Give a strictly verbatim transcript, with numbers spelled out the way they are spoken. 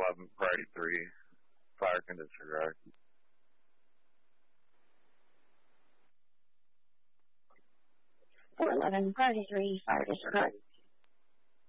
eleven, priority three, fire condition drive. four eleven, priority three, fire district.